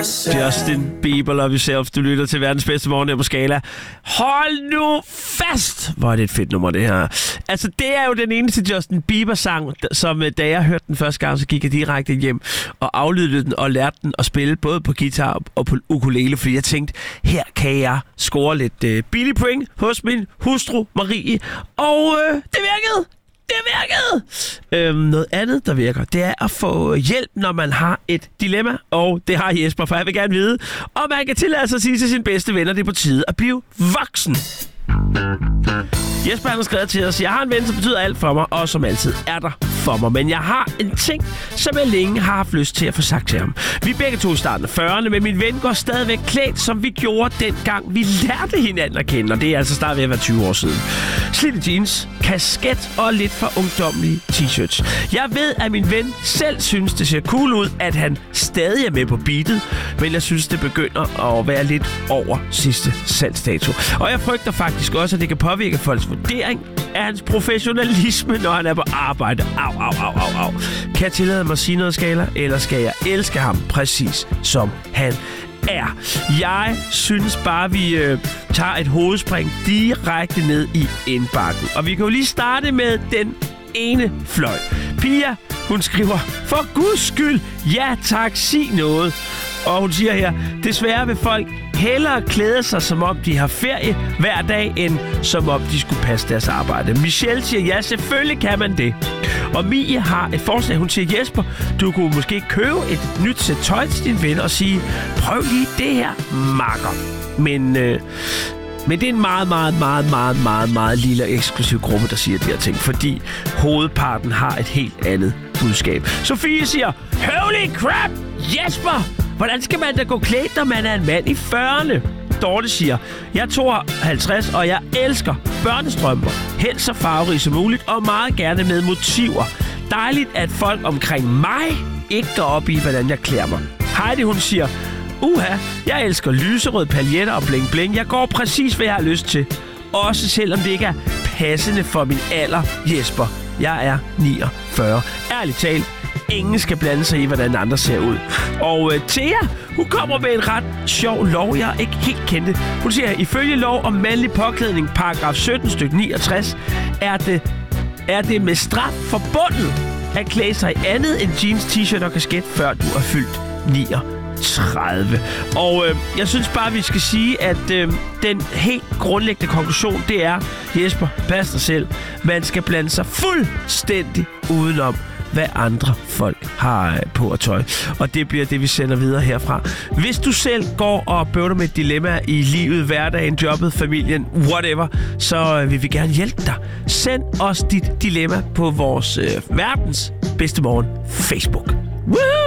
Justin Bieber, Love Yourself. Du lytter til verdens bedste morgen her på Skala. Hold nu fast! Hvor er det et fedt nummer, det her. Altså, det er jo den eneste Justin Bieber-sang, som da jeg hørte den første gang, så gik jeg direkte hjem og aflydede den og lærte den at spille både på guitar og på ukulele, fordi jeg tænkte, her kan jeg score lidt billig point hos min hustru Marie. Og det virkede! Det virkede! Noget andet, der virker, det er at få hjælp, når man har et dilemma. Og det har Jesper, for jeg vil gerne vide, om man kan tillade sig at sige til sine bedste venner, det er på tide at blive voksen. Jesper har skrevet til os, jeg har en ven, som betyder alt for mig, og som altid er der for mig. Men jeg har en ting, som jeg længe har haft lyst til at få sagt til ham. Vi er begge to i starten af 40'erne, men min ven går stadigvæk klædt, som vi gjorde dengang vi lærte hinanden at kende. Og det er altså snart ved at være 20 år siden. Slidte jeans, kasket og lidt for ungdommelige t-shirts. Jeg ved, at min ven selv synes, det ser cool ud, at han stadig er med på beatet, men jeg synes, det begynder at være lidt over sidste salgsdato. Og jeg frygter faktisk også, at det kan påvirke folks vurdering af hans professionalisme, når han er på arbejde. Au. Kan jeg tillade mig at sige noget, Skala? Eller skal jeg elske ham præcis som han er? Jeg synes bare, vi tager et hovedspring direkte ned i indbakken. Og vi kan jo lige starte med den ene fløj. Pia, hun skriver, for guds skyld, ja tak, sig noget. Og hun siger her, desværre vil folk hellere klæde sig, som om de har ferie hver dag, end som om de skulle passe deres arbejde. Michelle siger, ja, selvfølgelig kan man det. Og Mie har et forslag. Hun siger, Jesper, du kunne måske købe et nyt sæt tøj til din ven og sige, prøv lige det her, makker. Men det er en meget lille eksklusiv gruppe, der siger de her ting, fordi hovedparten har et helt andet budskab. Sofie siger, holy crap, Jesper! Hvordan skal man da gå klædt, når man er en mand i 40'erne? Dorte siger, jeg er 52, og jeg elsker børnestrømper. Helst så farverige som muligt, og meget gerne med motiver. Dejligt, at folk omkring mig ikke går op i, hvordan jeg klæder mig. Heidi, hun siger, jeg elsker lyserød paljetter og bling bling. Jeg går præcis, hvad jeg har lyst til. Også selvom det ikke er passende for min alder, Jesper. Jeg er 49. Ærligt talt. Ingen skal blande sig i, hvordan andre ser ud. Og Thea, hun kommer med en ret sjov lov, jeg ikke helt kendte. Hun siger, ifølge lov om mandlig påklædning, paragraf 17 stykke 69, er det med straf forbundet at klæde sig i andet end jeans, t-shirt og kasket, før du er fyldt 39. Og jeg synes bare, vi skal sige, at den helt grundlæggende konklusion, det er, Jesper, pas dig selv. Man skal blande sig fuldstændig udenom, hvad andre folk har på at tøj. Og det bliver det, vi sender videre herfra. Hvis du selv går og bøvler med et dilemma i livet, hverdagen, jobbet, familien, whatever, så vil vi gerne hjælpe dig. Send os dit dilemma på vores verdens bedste morgen Facebook. Woo!